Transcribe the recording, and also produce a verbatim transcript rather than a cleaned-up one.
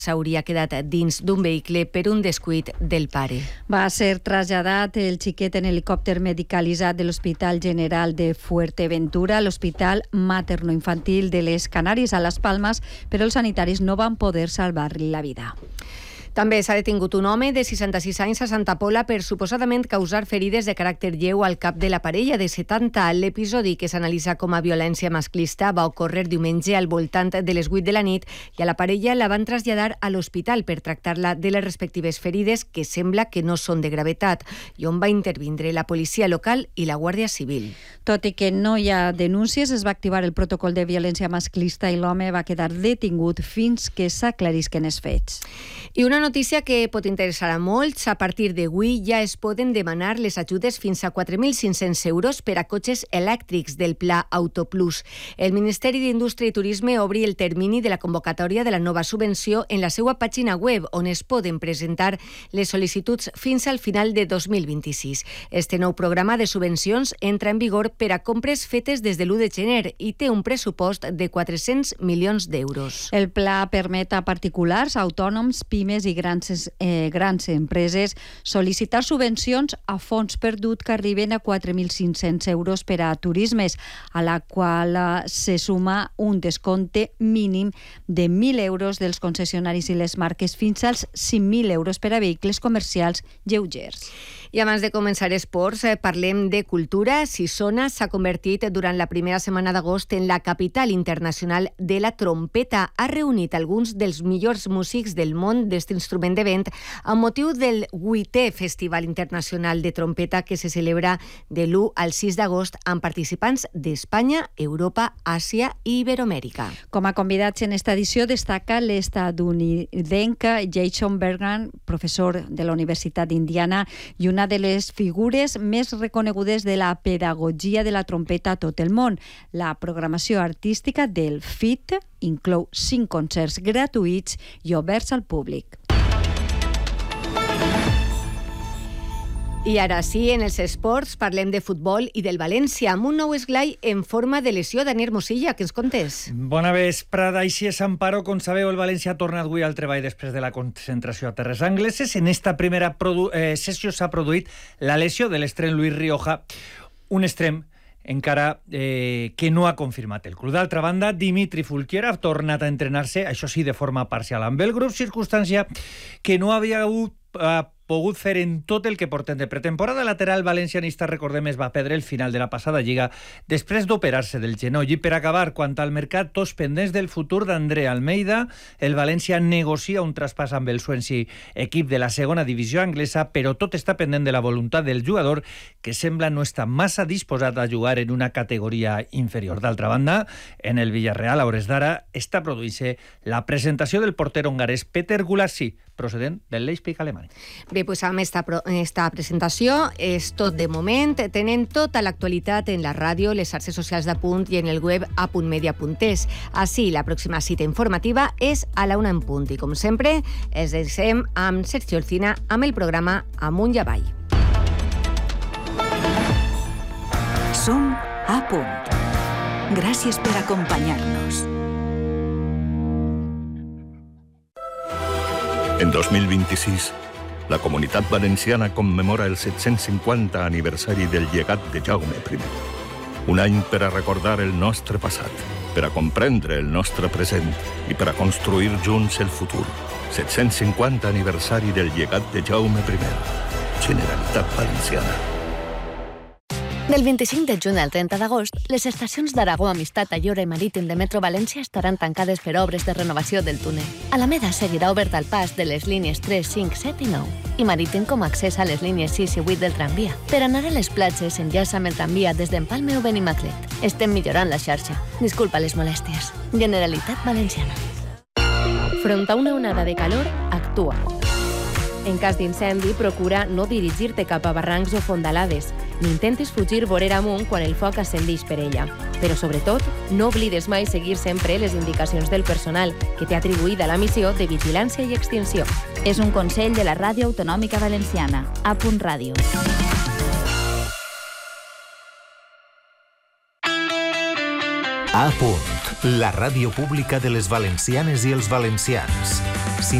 s'hauria quedat dins d'un vehicle per un descuit del pare. Va ser traslladat el xiquet en helicòpter medicalitzat de l'Hospital General de Fuerteventura a l'Hospital Materno-Infantil de les Canàries a Las Palmas, però els sanitaris no van poder salvar-li la vida. També s'ha detingut un home de seixanta-sis anys a Santa Pola per suposadament causar ferides de caràcter lleu al cap de la parella de setanta. L'episodi, que s'analitza com a violència masclista, va ocórrer diumenge al voltant de les vuit de la nit i a la parella la van traslladar a l'hospital per tractar-la de les respectives ferides, que sembla que no són de gravetat, i on va intervindre la policia local i la Guàrdia Civil. Tot i que no hi ha denúncies, es va activar el protocol de violència masclista i l'home va quedar detingut fins que s'aclarisquen els fets. I una notícia que pot interessar a molts: a partir d'avui ja es poden demanar les ajudes fins a quatre mil cinc-cents euros per a cotxes elèctrics del Pla Autoplus. El Ministeri d'Indústria i Turisme obri el termini de la convocatòria de la nova subvenció en la seva pàgina web, on es poden presentar les sol·licituds fins al final de dos mil vint-i-sis. Este nou programa de subvencions entra en vigor per a compres fetes des de l'u de gener i té un pressupost de quatre-cents milions d'euros. El pla permet a particulars, autònoms, pimes i grans, eh, grans empreses sol·licitar subvencions a fons perdut que arriben a quatre mil cinc-cents euros per a turismes, a la qual eh, se suma un descompte mínim de mil euros dels concessionaris i les marques fins als cinc mil euros per a vehicles comercials lleugers. I abans de començar esports, eh, parlem de cultura. Sisona s'ha convertit durant la primera setmana d'agost en la capital internacional de la trompeta. Ha reunit alguns dels millors músics del món d'este instrument de vent amb motiu del vuitè Festival Internacional de Trompeta, que se celebra de l'u al sis d'agost amb participants d'Espanya, Europa, Àsia i Iberoamèrica. Com a convidats en esta edició destaca l'estadounidenc Jason Bergman, professor de la Universitat d'Indiana i una de les figures més reconegudes de la pedagogia de la trompeta a tot el món. La programació artística del F I T inclou cinc concerts gratuïts i oberts al públic. I ara sí, en els esports parlem de futbol i del València, amb un nou esglai en forma de lesió d'Ani Hermosilla. Què ens contes? Bona vesprada. Així és, Amparo. Com sabeu, el València torna avui al treball després de la concentració a terres angleses. En esta primera produ- eh, sessió s'ha produït la lesió de l'extrem Luis Rioja, un extrem encara eh, que no ha confirmat el club. D'altra banda, Dimitri Fulquier ha tornat a entrenar-se, això sí, de forma parcial amb el grup, circumstància que no havia hagut eh, pogut fer en tot el que porten de pretemporada. Lateral valencianista, recordem, es va perdre el final de la passada Lliga després d'operar-se del genoll. I per acabar, quant al mercat, tots pendents del futur d'André Almeida. El València negocia un traspàs amb el Swansea, equip de la segona divisió anglesa, però tot està pendent de la voluntat del jugador, que sembla no estar massa disposat a jugar en una categoria inferior. D'altra banda, en el Villarreal, a hores d'ara, està produint-se la presentació del porter hongarès Peter Gulassi, procedent del Leipzig alemany. Bé, doncs amb esta, esta presentació és tot de moment. Tenen tota l'actualitat en la ràdio, les xarxes socials d'Apunt i en el web a punt media punt es. Així, la pròxima cita informativa és a la una en punt. I com sempre, es deixem amb Sergio Olcina amb el programa Amunt i Avall. Som a punt. Gràcies per acompanyar-nos. En dos mil vint-i-sis, la Comunitat Valenciana commemora el set-cents cinquanta aniversari del llegat de Jaume primer. Un any per a recordar el nostre passat, per a comprendre el nostre present i per a construir junts el futur. set-cents cinquanta aniversari del llegat de Jaume primer. Generalitat Valenciana. Del vint-i-cinc de juny al trenta d'agost, les estacions d'Aragó, Amistat, Ayora i Marítim de Metro València estaran tancades per obres de renovació del túnel. Alameda seguirà obert al pas de les línies tres, cinc, set i nou i Marítim com a accés a les línies sis i vuit del tramvia. Per anar a les platges, enllaça amb el tramvia des d'Empalme o Benimaclet. Estem millorant la xarxa. Disculpa les molèsties. Generalitat Valenciana. Front a una onada de calor, actua. En cas d'incendi, procura no dirigir-te cap a barrancs o fondalades, ni intentis fugir vorera amunt quan el foc ascendeix per ella. Però, sobretot, no oblides mai seguir sempre les indicacions del personal que té atribuïda la missió de vigilància i extinció. És un consell de la Ràdio Autonòmica Valenciana. A punt ràdio. A punt, la ràdio pública de les valencianes i els valencians.